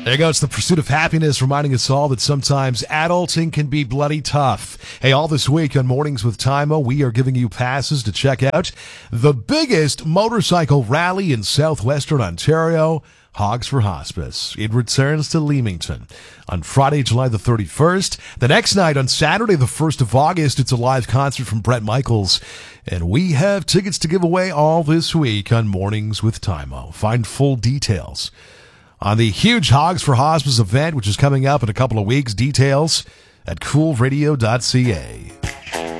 There you go. It's the pursuit of happiness, reminding us all that sometimes adulting can be bloody tough. Hey, all this week on Mornings with Timo, we are giving you passes to check out the biggest motorcycle rally in southwestern Ontario, Hogs for Hospice. It returns to Leamington on Friday, July the 31st. The next night, on Saturday, the 1st of August, it's a live concert from Bret Michaels. And we have tickets to give away all this week on Mornings with Timo. Find full details on the huge Hogs for Hospice event, which is coming up in a couple of weeks. Details at coolradio.ca.